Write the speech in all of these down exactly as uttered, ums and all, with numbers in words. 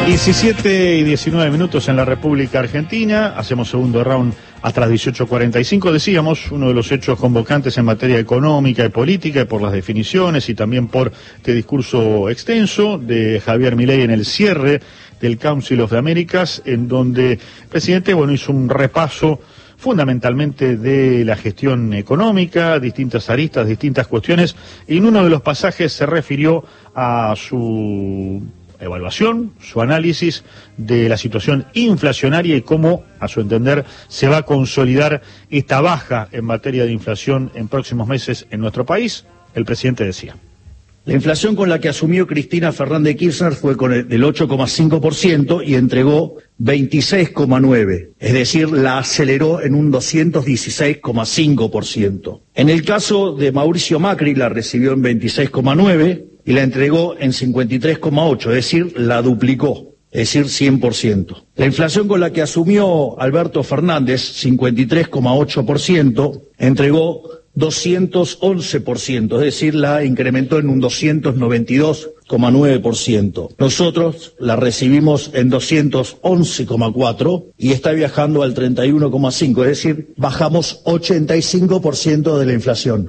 diecisiete y diecinueve minutos en la República Argentina, hacemos segundo round hasta las dieciocho cuarenta y cinco. Decíamos, uno de los hechos convocantes en materia económica y política, y por las definiciones y también por este discurso extenso de Javier Milei en el cierre del Council of the Americas, en donde el presidente, bueno, hizo un repaso fundamentalmente de la gestión económica, distintas aristas, distintas cuestiones, y en uno de los pasajes se refirió a su evaluación, su análisis de la situación inflacionaria y cómo, a su entender, se va a consolidar esta baja en materia de inflación en próximos meses en nuestro país. El presidente decía: la inflación con la que asumió Cristina Fernández de Kirchner fue con el, del ocho coma cinco por ciento y entregó veintiséis coma nueve por ciento, es decir, la aceleró en un doscientos dieciséis coma cinco por ciento. En el caso de Mauricio Macri la recibió en veintiséis coma nueve por ciento y la entregó en cincuenta y tres coma ocho por ciento, es decir, la duplicó, es decir, cien por ciento. La inflación con la que asumió Alberto Fernández, cincuenta y tres coma ocho por ciento, entregó doscientos once por ciento, es decir, la incrementó en un doscientos noventa y dos coma nueve por ciento. Nosotros la recibimos en doscientos once coma cuatro por ciento y está viajando al treinta y uno coma cinco por ciento, es decir, bajamos ochenta y cinco por ciento de la inflación.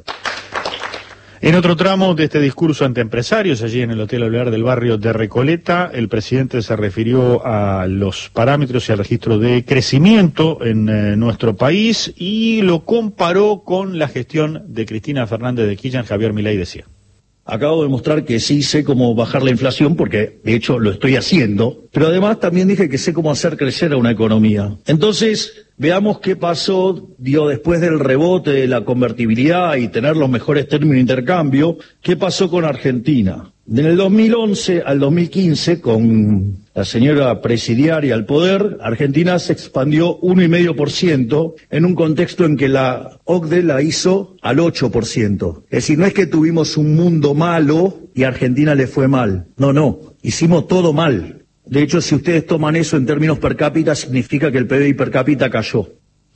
En otro tramo de este discurso ante empresarios, allí en el Hotel Alvear del barrio de Recoleta, el presidente se refirió a los parámetros y al registro de crecimiento en eh, nuestro país y lo comparó con la gestión de Cristina Fernández de Kirchner. Javier Milei decía: acabo de mostrar que sí sé cómo bajar la inflación, porque de hecho lo estoy haciendo, pero además también dije que sé cómo hacer crecer a una economía. Entonces, veamos qué pasó, digo, después del rebote de la convertibilidad y tener los mejores términos de intercambio, qué pasó con Argentina. En el dos mil once al dos mil quince, con la señora presidiaria al poder, Argentina se expandió uno coma cinco por ciento en un contexto en que la O C D E la hizo al ocho por ciento. Es decir, no es que tuvimos un mundo malo y a Argentina le fue mal. No, no, hicimos todo mal. De hecho, si ustedes toman eso en términos per cápita, significa que el P B I per cápita cayó.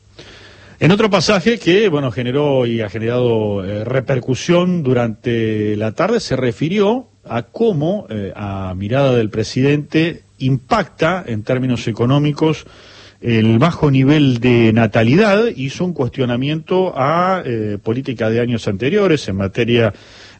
En otro pasaje que, bueno, generó y ha generado eh, repercusión durante la tarde, se refirió a cómo, eh, a mirada del presidente, impacta en términos económicos el bajo nivel de natalidad. Hizo un cuestionamiento a eh, política de años anteriores en materia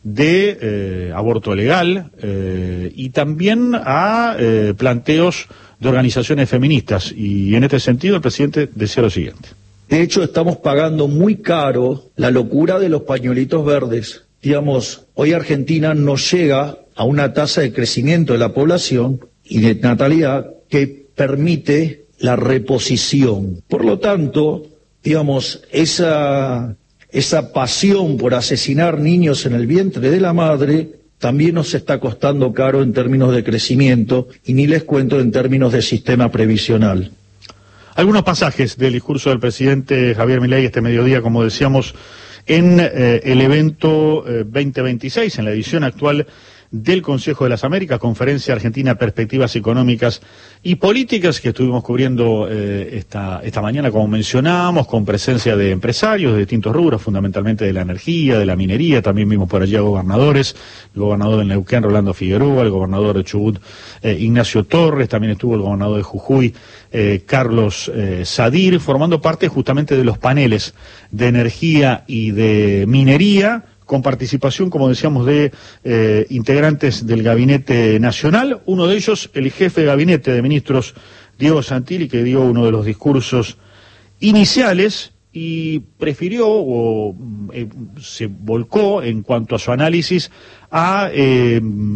de eh, aborto legal eh, y también a eh, planteos de organizaciones feministas. Y en este sentido el presidente decía lo siguiente: de hecho, estamos pagando muy caro la locura de los pañuelitos verdes. Digamos, hoy Argentina no llega a una tasa de crecimiento de la población y de natalidad que permite la reposición. Por lo tanto, digamos, esa, esa pasión por asesinar niños en el vientre de la madre también nos está costando caro en términos de crecimiento, y ni les cuento en términos de sistema previsional. Algunos pasajes del discurso del presidente Javier Milei este mediodía, como decíamos, en eh, el evento eh, veinte veintiséis, en la edición actual del Consejo de las Américas, Conferencia Argentina Perspectivas Económicas y Políticas, que estuvimos cubriendo eh, esta, esta mañana, como mencionábamos, con presencia de empresarios de distintos rubros, fundamentalmente de la energía, de la minería. También vimos por allí a gobernadores, el gobernador de Neuquén, Rolando Figueroa, el gobernador de Chubut, eh, Ignacio Torres, también estuvo el gobernador de Jujuy, eh, Carlos eh, Sadir, formando parte justamente de los paneles de energía y de minería, con participación, como decíamos, de eh, integrantes del Gabinete Nacional. Uno de ellos, el jefe de Gabinete de Ministros, Diego Santilli, que dio uno de los discursos iniciales y prefirió o eh, se volcó en cuanto a su análisis a eh,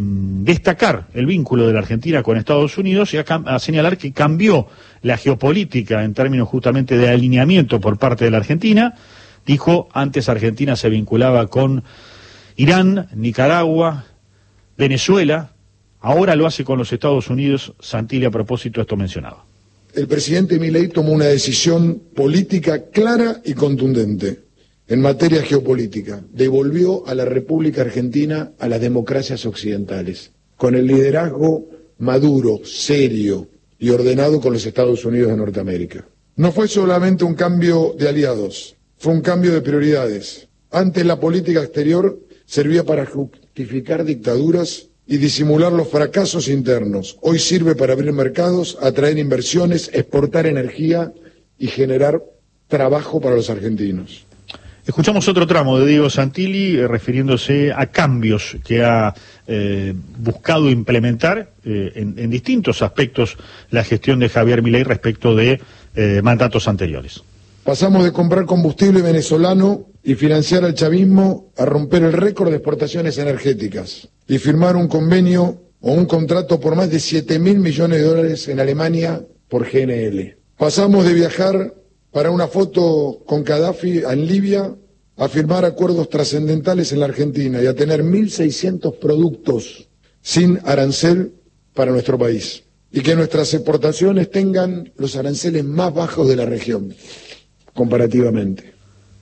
destacar el vínculo de la Argentina con Estados Unidos y a, a señalar que cambió la geopolítica en términos justamente de alineamiento por parte de la Argentina. Dijo, antes Argentina se vinculaba con Irán, Nicaragua, Venezuela, ahora lo hace con los Estados Unidos. Santilli, a propósito, esto mencionaba: el presidente Milei tomó una decisión política clara y contundente en materia geopolítica. Devolvió a la República Argentina a las democracias occidentales, con el liderazgo maduro, serio y ordenado con los Estados Unidos de Norteamérica. No fue solamente un cambio de aliados, fue un cambio de prioridades. Antes la política exterior servía para justificar dictaduras y disimular los fracasos internos. Hoy sirve para abrir mercados, atraer inversiones, exportar energía y generar trabajo para los argentinos. Escuchamos otro tramo de Diego Santilli eh, refiriéndose a cambios que ha eh, buscado implementar eh, en, en distintos aspectos la gestión de Javier Milei respecto de eh, mandatos anteriores. Pasamos de comprar combustible venezolano y financiar al chavismo a romper el récord de exportaciones energéticas y firmar un convenio o un contrato por más de siete mil millones de dólares en Alemania por G N L. Pasamos de viajar para una foto con Gaddafi en Libia a firmar acuerdos trascendentales en la Argentina y a tener mil seiscientos productos sin arancel para nuestro país y que nuestras exportaciones tengan los aranceles más bajos de la región, comparativamente.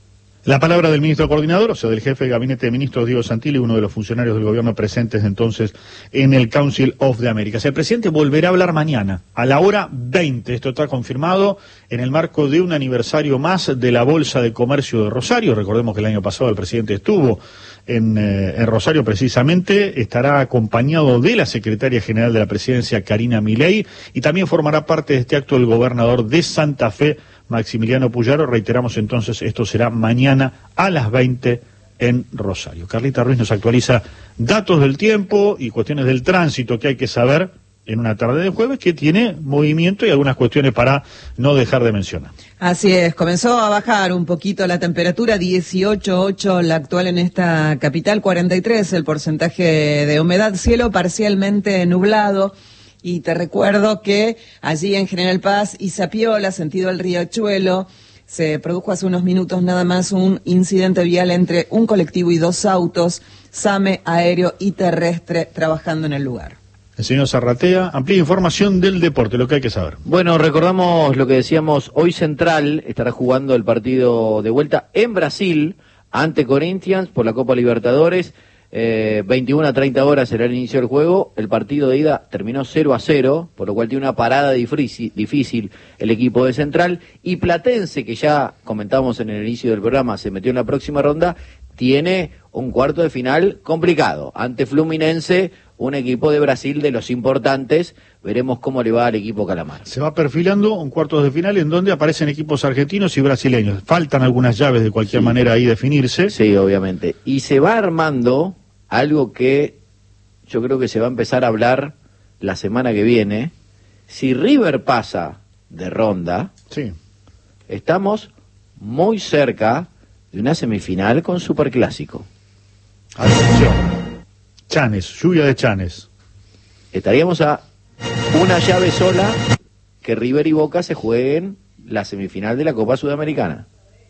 La palabra del ministro coordinador, o sea, del jefe de gabinete de ministros, Diego Santilli, uno de los funcionarios del gobierno presentes entonces en el Council of the Americas. El presidente volverá a hablar mañana, a la hora veinte. Esto está confirmado en el marco de un aniversario más de la Bolsa de Comercio de Rosario. Recordemos que el año pasado el presidente estuvo en, eh, en Rosario precisamente. Estará acompañado de la secretaria general de la presidencia, Karina Milei, y también formará parte de este acto el gobernador de Santa Fe, Maximiliano Puyaro. Reiteramos entonces, esto será mañana a las veinte en Rosario. Carlita Ruiz nos actualiza datos del tiempo y cuestiones del tránsito que hay que saber en una tarde de jueves que tiene movimiento y algunas cuestiones para no dejar de mencionar. Así es, comenzó a bajar un poquito la temperatura, dieciocho punto ocho la actual en esta capital, cuarenta y tres el porcentaje de humedad, cielo parcialmente nublado. Y te recuerdo que allí en General Paz y Zapiola, sentido el Riachuelo, se produjo hace unos minutos nada más un incidente vial entre un colectivo y dos autos, SAME aéreo y terrestre, trabajando en el lugar. El señor Zarratea, amplia información del deporte, lo que hay que saber. Bueno, recordamos lo que decíamos, hoy Central estará jugando el partido de vuelta en Brasil ante Corinthians por la Copa Libertadores. Eh, veintiuna a treinta horas será el inicio del juego. El partido de ida terminó cero a cero, por lo cual tiene una parada difícil, difícil el equipo de Central. Y Platense, que ya comentamos en el inicio del programa, se metió en la próxima ronda, tiene un cuarto de final complicado. Ante Fluminense, un equipo de Brasil de los importantes. Veremos cómo le va al equipo Calamar. Se va perfilando un cuarto de final en donde aparecen equipos argentinos y brasileños. Faltan algunas llaves de cualquier Sí. manera ahí definirse. Sí, obviamente. Y se va armando algo que yo creo que se va a empezar a hablar la semana que viene. Si River pasa de ronda, Sí. estamos muy cerca de una semifinal con Superclásico. Atención. Chanes, lluvia de Chanes. Estaríamos a una llave sola que River y Boca se jueguen la semifinal de la Copa Sudamericana.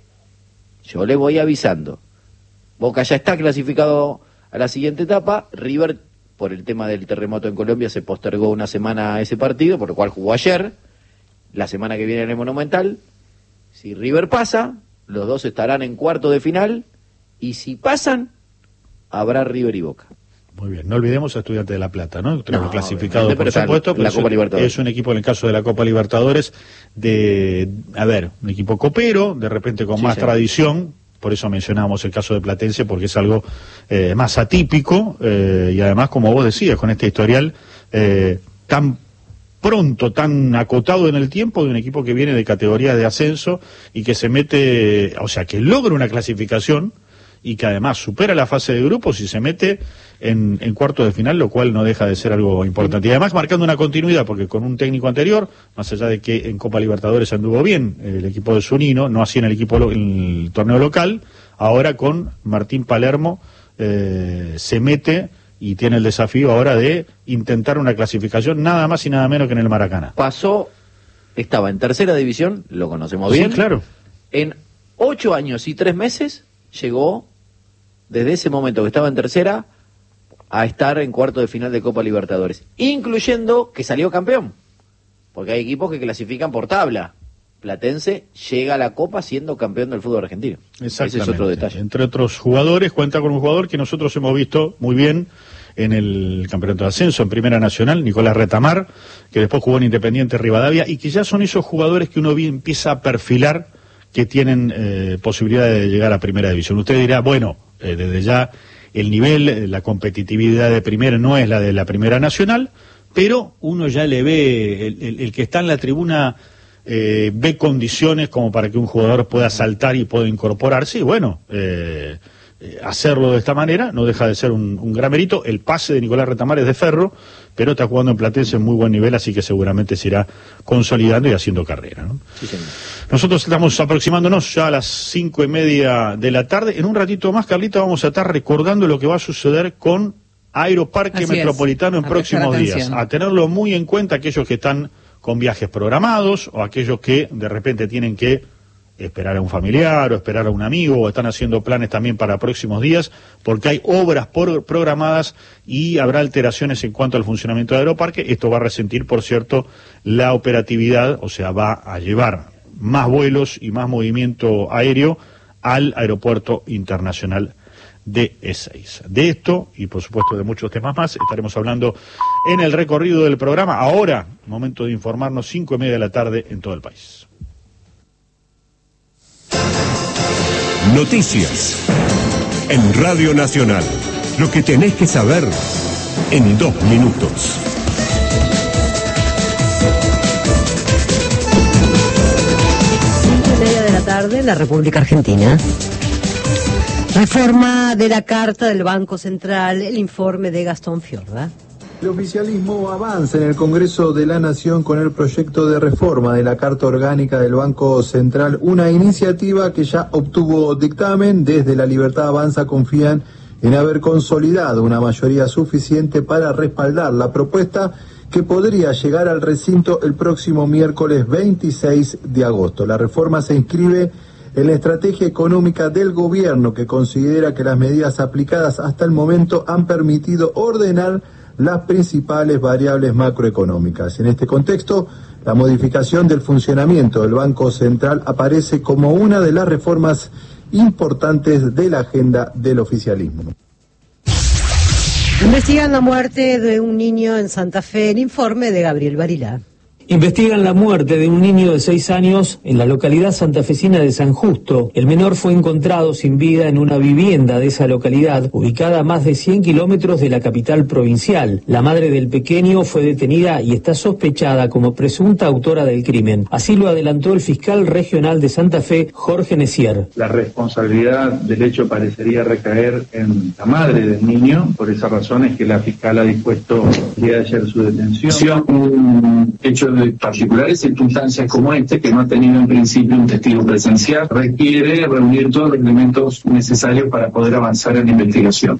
Yo le voy avisando. Boca ya está clasificado a la siguiente etapa. River, por el tema del terremoto en Colombia, se postergó una semana ese partido, por lo cual jugó ayer. La semana que viene en el Monumental. Si River pasa, los dos estarán en cuarto de final. Y si pasan, habrá River y Boca. Muy bien, no olvidemos a Estudiantes de La Plata, ¿no? Creo No, que clasificado, obviamente, por pero está supuesto, en pero la es, Copa un- Libertadores. es un equipo, en el caso de la Copa Libertadores, de, a ver, un equipo copero, de repente con Sí, más sí. tradición, por eso mencionábamos el caso de Platense, porque es algo eh, más atípico, eh, y además, como vos decías, con este historial eh, tan pronto, tan acotado en el tiempo, de un equipo que viene de categoría de ascenso y que se mete, o sea, que logra una clasificación y que además supera la fase de grupos y se mete en, en cuartos de final, lo cual no deja de ser algo importante. Y además marcando una continuidad, porque con un técnico anterior, más allá de que en Copa Libertadores anduvo bien el equipo de Zunino, no así en el equipo lo- en el torneo local, ahora con Martín Palermo eh, se mete y tiene el desafío ahora de intentar una clasificación nada más y nada menos que en el Maracaná. Pasó, estaba en tercera división, lo conocemos Sí, bien. claro. En ocho años y tres meses llegó, desde ese momento que estaba en tercera, a estar en cuarto de final de Copa Libertadores, incluyendo que salió campeón, porque hay equipos que clasifican por tabla. Platense llega a la Copa siendo campeón del fútbol argentino. Ese es otro detalle. Entre otros jugadores, cuenta con un jugador que nosotros hemos visto muy bien en el campeonato de ascenso, en Primera Nacional, Nicolás Retamar, que después jugó en Independiente Rivadavia, y que ya son esos jugadores que uno vi- empieza a perfilar que tienen eh, posibilidad de llegar a Primera División. Usted dirá, bueno, eh, desde ya el nivel, la competitividad de primera no es la de la Primera Nacional, pero uno ya le ve, el, el, el que está en la tribuna eh, ve condiciones como para que un jugador pueda saltar y pueda incorporarse, y bueno, eh, eh, hacerlo de esta manera no deja de ser un, un gran mérito. El pase de Nicolás Retamar es de Ferro, pero está jugando en Platense en muy buen nivel, así que seguramente se irá consolidando y haciendo carrera, ¿no? Sí, señor. Nosotros estamos aproximándonos ya a las cinco y media de la tarde. En un ratito más, Carlita, vamos a estar recordando lo que va a suceder con Aeroparque Así Metropolitano es. en próximos días. A tenerlo muy en cuenta aquellos que están con viajes programados o aquellos que de repente tienen que esperar a un familiar o esperar a un amigo o están haciendo planes también para próximos días, porque hay obras por, programadas y habrá alteraciones en cuanto al funcionamiento de Aeroparque. Esto va a resentir, por cierto, la operatividad, o sea, va a llevar más vuelos y más movimiento aéreo al Aeropuerto Internacional de Ezeiza. De esto y por supuesto de muchos temas más estaremos hablando en el recorrido del programa. Ahora, momento de informarnos, cinco y media de la tarde en todo el país. Noticias en Radio Nacional. Lo que tenés que saber en dos minutos. Cinco y media de la tarde en la República Argentina. Reforma de la Carta del Banco Central, el informe de Gastón Fiorda. El oficialismo avanza en el Congreso de la Nación con el proyecto de reforma de la Carta Orgánica del Banco Central, una iniciativa que ya obtuvo dictamen. Desde La Libertad Avanza confían en haber consolidado una mayoría suficiente para respaldar la propuesta, que podría llegar al recinto el próximo miércoles veintiséis de agosto. La reforma se inscribe en la estrategia económica del gobierno, que considera que las medidas aplicadas hasta el momento han permitido ordenar las principales variables macroeconómicas. En este contexto, la modificación del funcionamiento del Banco Central aparece como una de las reformas importantes de la agenda del oficialismo. Investigan la muerte de un niño en Santa Fe, el informe de Gabriel Barilá. Investigan la muerte de un niño de seis años en la localidad santafesina de San Justo. El menor fue encontrado sin vida en una vivienda de esa localidad, ubicada a más de cien kilómetros de la capital provincial. La madre del pequeño fue detenida y está sospechada como presunta autora del crimen. Así lo adelantó el fiscal regional de Santa Fe, Jorge Necier. La responsabilidad del hecho parecería recaer en la madre del niño. Por esa razón es que la fiscal ha dispuesto el día de ayer su detención. Un hecho de particulares circunstancias como este, que no ha tenido en principio un testigo presencial, requiere reunir todos los elementos necesarios para poder avanzar en la investigación.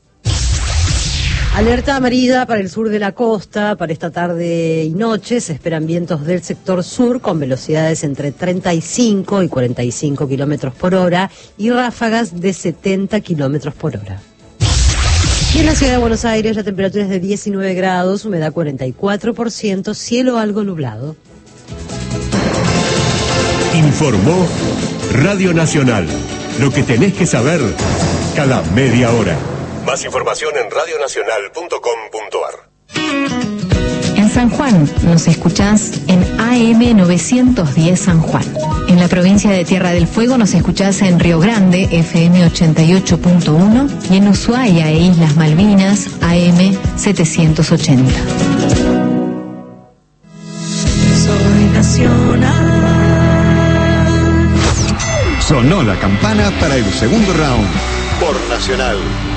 Alerta amarilla para el sur de la costa. Para esta tarde y noche se esperan vientos del sector sur con velocidades entre treinta y cinco y cuarenta y cinco kilómetros por hora y ráfagas de setenta kilómetros por hora. Y en la ciudad de Buenos Aires la temperatura es de diecinueve grados, humedad cuarenta y cuatro por ciento, cielo algo nublado. Informó Radio Nacional. Lo que tenés que saber cada media hora. Más información en radio nacional punto com punto a r. En San Juan nos escuchás en A M novecientos diez San Juan. En la provincia de Tierra del Fuego nos escuchás en Río Grande, F M ochenta y ocho punto uno, y en Ushuaia e Islas Malvinas, A M setecientos ochenta. Soy nacional. Sonó la campana para el segundo round por Nacional.